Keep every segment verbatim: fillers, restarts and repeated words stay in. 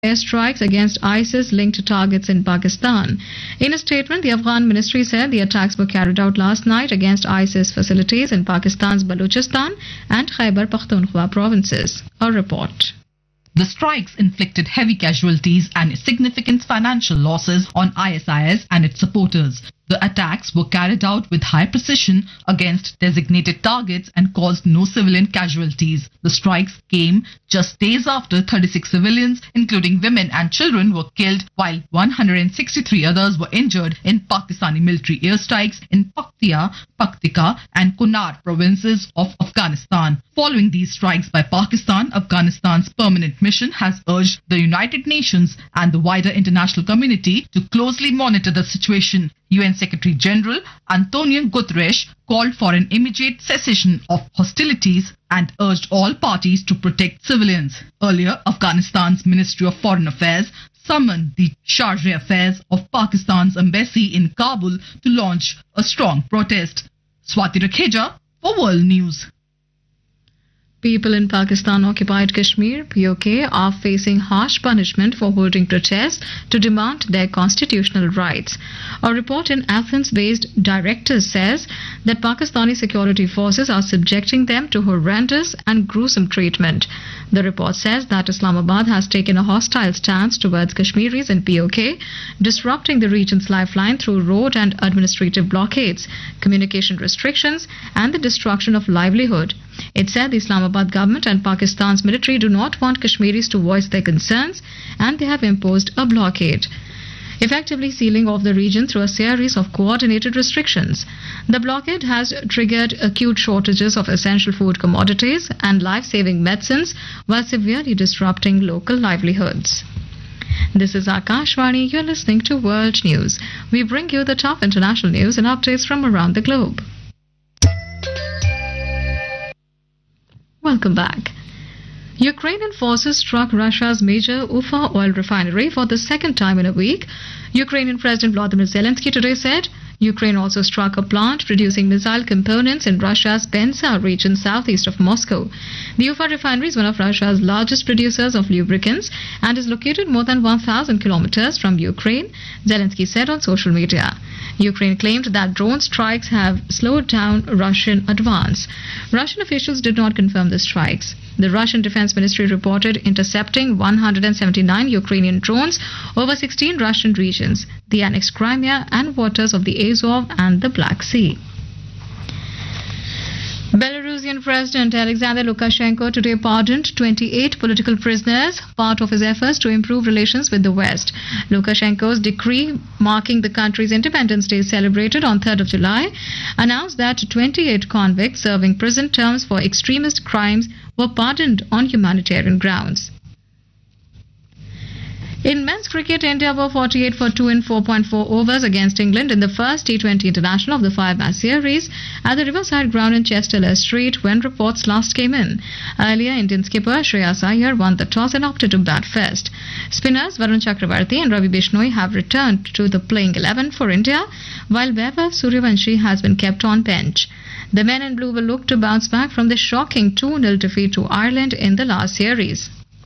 airstrikes against ISIS-linked targets in Pakistan. In a statement, the Afghan ministry said the attacks were carried out last night against ISIS facilities in Pakistan's Balochistan and Khyber Pakhtunkhwa provinces. A report. The strikes inflicted heavy casualties and significant financial losses on I S I S and its supporters. The attacks were carried out with high precision against designated targets and caused no civilian casualties. The strikes came just days after thirty-six civilians, including women and children, were killed, while one hundred sixty-three others were injured in Pakistani military airstrikes in Paktia, Paktika and Kunar provinces of Afghanistan. Following these strikes by Pakistan, Afghanistan's permanent mission has urged the United Nations and the wider international community to closely monitor the situation. U N Secretary General Antonio Guterres called for an immediate cessation of hostilities and urged all parties to protect civilians. Earlier, Afghanistan's Ministry of Foreign Affairs summoned the Charge Affairs of Pakistan's embassy in Kabul to launch a strong protest. Swati Rakheja for World News. People in Pakistan-occupied Kashmir, P O K, are facing harsh punishment for holding protests to demand their constitutional rights. A report in Athens-based Directors says that Pakistani security forces are subjecting them to horrendous and gruesome treatment. The report says that Islamabad has taken a hostile stance towards Kashmiris in P O K, disrupting the region's lifeline through road and administrative blockades, communication restrictions, and the destruction of livelihood. It said the Islamabad government and Pakistan's military do not want Kashmiris to voice their concerns, and they have imposed a blockade, effectively sealing off the region through a series of coordinated restrictions. The blockade has triggered acute shortages of essential food commodities and life-saving medicines while severely disrupting local livelihoods. This is Akashvani. You're listening to World News. We bring you the top international news and updates from around the globe. Welcome back. Ukrainian forces struck Russia's major Ufa oil refinery for the second time in a week. Ukrainian President Volodymyr Zelensky today said Ukraine also struck a plant producing missile components in Russia's Penza region southeast of Moscow. The Ufa refinery is one of Russia's largest producers of lubricants and is located more than one thousand kilometers from Ukraine, Zelensky said on social media. Ukraine claimed that drone strikes have slowed down Russian advance. Russian officials did not confirm the strikes. The Russian Defense Ministry reported intercepting one hundred seventy-nine Ukrainian drones over sixteen Russian regions, the annexed Crimea and waters of the Azov and the Black Sea. Belarusian President Alexander Lukashenko today pardoned twenty-eight political prisoners, part of his efforts to improve relations with the West. Lukashenko's decree marking the country's Independence Day celebrated on third of July announced that twenty-eight convicts serving prison terms for extremist crimes were pardoned on humanitarian grounds. In men's cricket, India were forty-eight for two in four point four overs against England in the first T twenty international of the five-match series at the Riverside ground in Chester Street when reports last came in. Earlier, Indian skipper Shreyas Iyer won the toss and opted to bat first. Spinners Varun Chakravarti and Ravi Bishnoi have returned to the playing eleven for India, while Vaibhav Suryavanshi has been kept on bench. The men in blue will look to bounce back from the shocking two nil defeat to Ireland in the last series.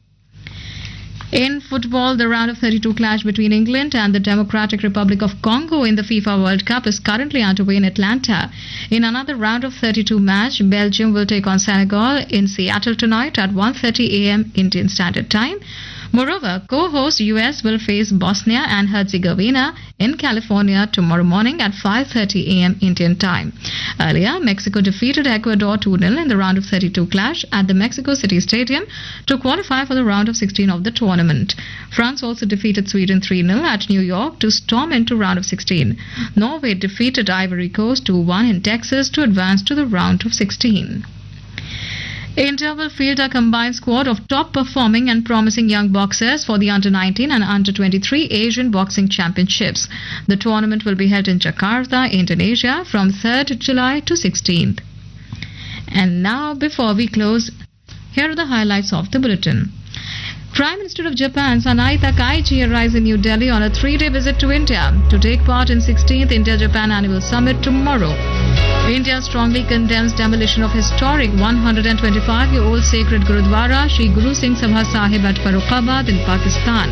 In football, the round of thirty-two clash between England and the Democratic Republic of Congo in the FIFA World Cup is currently underway in Atlanta. In another round of thirty-two match, Belgium will take on Senegal in Seattle tonight at one thirty a m Indian Standard Time. Moreover, co-host U S will face Bosnia and Herzegovina in California tomorrow morning at five thirty a m Indian Time. Earlier, Mexico defeated Ecuador two nil in the round of thirty-two clash at the Mexico City Stadium to qualify for the round of sixteen of the tournament. France also defeated Sweden three nil at New York to storm into round of sixteen. Norway defeated Ivory Coast two one in Texas to advance to the round of sixteen. India will field a combined squad of top-performing and promising young boxers for the under nineteen and under twenty-three Asian Boxing Championships. The tournament will be held in Jakarta, Indonesia from third of July to sixteenth. And now, before we close, here are the highlights of the bulletin. Prime Minister of Japan Sanae Takaichi arrives in New Delhi on a three-day visit to India to take part in sixteenth India-Japan Annual Summit tomorrow. India strongly condemns demolition of historic one hundred twenty-five-year-old sacred Gurudwara Shri Guru Singh Sabha Sahib at Farokhabad in Pakistan.